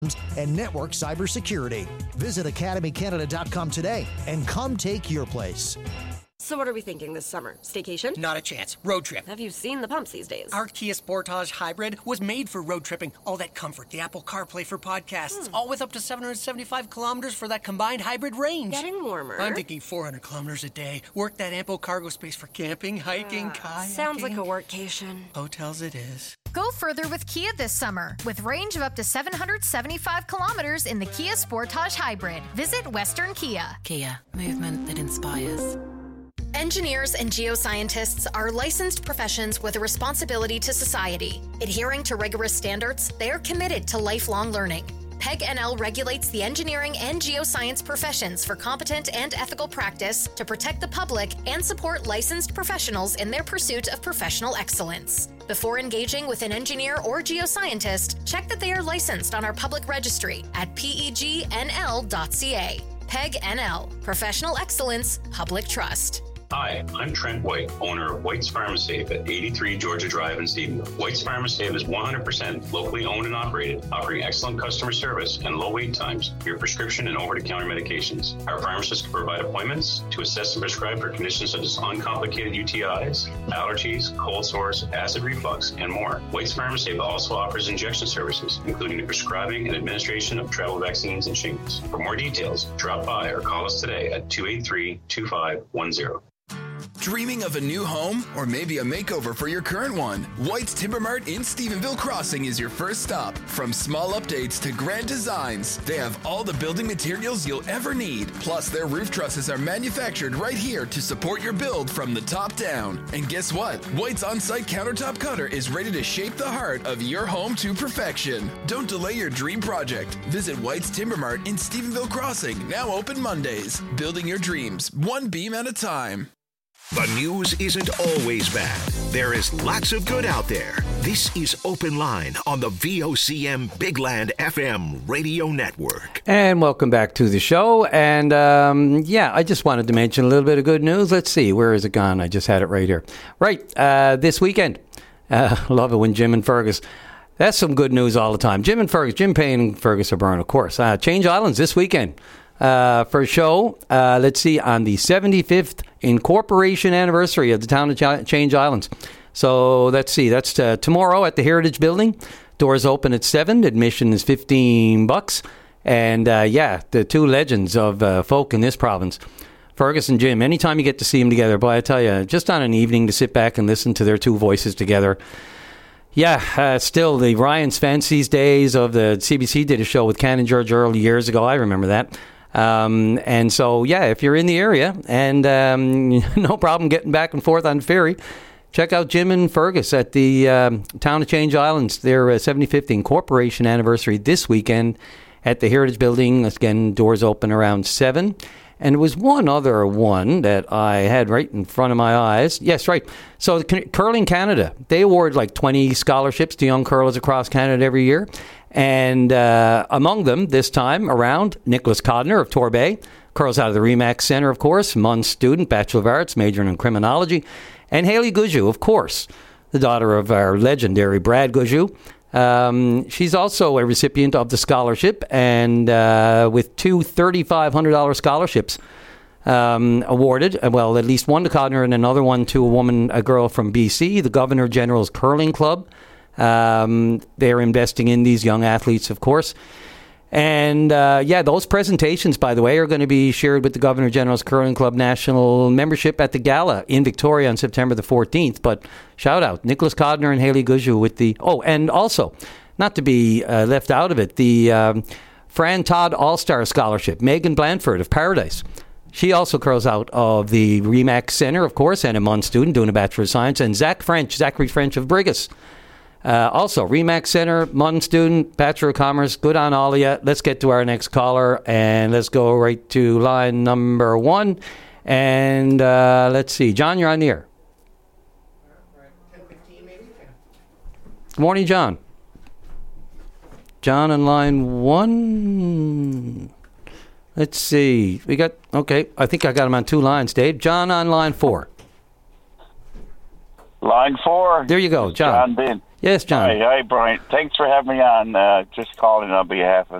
and network cybersecurity. Visit academycanada.com today and come take your place. So what are we thinking this summer? Staycation? Not a chance. Road trip. Have you seen the pumps these days? Our Kia Sportage Hybrid was made for road tripping. All that comfort, the Apple CarPlay for podcasts, all with up to 775 kilometers for that combined hybrid range. Getting warmer. I'm thinking 400 kilometers a day. Work that ample cargo space for camping, hiking, kayaking. Sounds like a workcation. Hotels it is. Go further with Kia this summer with range of up to 775 kilometers in the Kia Sportage Hybrid. Visit Western Kia. Kia, movement that inspires. Engineers and geoscientists are licensed professions with a responsibility to society. Adhering to rigorous standards, they are committed to lifelong learning. PEG-NL regulates the engineering and geoscience professions for competent and ethical practice to protect the public and support licensed professionals in their pursuit of professional excellence. Before engaging with an engineer or geoscientist, check that they are licensed on our public registry at pegnl.ca. PEG-NL, Professional Excellence, Public Trust. Hi, I'm Trent White, owner of White's Pharmasafe at 83 Georgia Drive in Stephenville. White's Pharmasafe is 100% locally owned and operated, offering excellent customer service and low wait times for your prescription and over-the-counter medications. Our pharmacists can provide appointments to assess and prescribe for conditions such as uncomplicated UTIs, allergies, cold sores, acid reflux, and more. White's Pharmasafe also offers injection services, including the prescribing and administration of travel vaccines and shingles. For more details, drop by or call us today at 283-2510. Dreaming of a new home or maybe a makeover for your current one? White's Timber Mart in Stephenville Crossing is your first stop. From small updates to grand designs, they have all the building materials you'll ever need. Plus, their roof trusses are manufactured right here to support your build from the top down. And guess what? White's on-site countertop cutter is ready to shape the heart of your home to perfection. Don't delay your dream project. Visit White's Timber Mart in Stephenville Crossing, now open Mondays. Building your dreams, one beam at a time. The news isn't always bad. There is lots of good out there. This is Open Line on the VOCM Bigland FM radio network. And welcome back to the show. And I just wanted to mention a little bit of good news. Let's see, where is it gone? I just had it right here. Right, this weekend. Love it when Jim and Fergus. That's some good news all the time. Jim Payne and Fergus O'Byrne, of course. Change Islands this weekend. For a show, let's see, on the 75th incorporation anniversary of the town of Change Islands. So let's see, that's tomorrow at the Heritage Building. Doors open at 7. Admission is $15. And the two legends of folk in this province, Fergus and Jim. Anytime you get to see them together, boy, I tell you, just on an evening to sit back and listen to their two voices together. Yeah, still the Ryan's Fancies days of the CBC did a show with Ken and George Earl years ago. I remember that. And so, if you're in the area and no problem getting back and forth on the ferry, check out Jim and Fergus at the town of Change Islands. Their 75th incorporation anniversary this weekend at the Heritage Building. Again, doors open around 7. And there was one other one that I had right in front of my eyes. Yes, right. So the Curling Canada, they award like 20 scholarships to young curlers across Canada every year. And among them, this time around, Nicholas Codner of Torbay, curls out of the Remax Centre, of course, Munn student, Bachelor of Arts, majoring in criminology. And Haley Gujou, of course, the daughter of our legendary Brad Gujou. She's also a recipient of the scholarship, and with two $3,500 scholarships awarded. Well, at least one to Codner and another one to a girl from BC, the Governor General's Curling Club. They're investing in these young athletes, of course. And those presentations, by the way, are going to be shared with the Governor General's Curling Club National membership at the Gala in Victoria on September the 14th. But shout out, Nicholas Codner and Haley Gujou with the... Oh, and also, not to be left out of it, the Fran Todd All-Star Scholarship, Megan Blanford of Paradise. She also curls out of the Remax Centre, of course, and a Munn student doing a Bachelor of Science. And Zachary French of Brigus. Also, Remax Centre, Munn student, Bachelor of Commerce. Good on all of you. Let's get to our next caller, and let's go right to line number 1. And let's see. John, you're on the air. 10:15 maybe? Good morning, John. John on line 1. Let's see. I think I got him on 2 lines, Dave. John on line 4. Line 4. There you go, John. John Bean. Yes, John. Hi, Brian. Thanks for having me on. Just calling on behalf of